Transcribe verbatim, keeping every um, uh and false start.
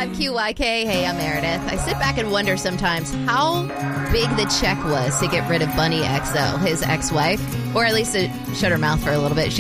five Q Y K. Hey, I'm Meredith. I sit back and wonder sometimes how big the check was to get rid of Bunny X O, his ex-wife, or at least to shut her mouth for a little bit. She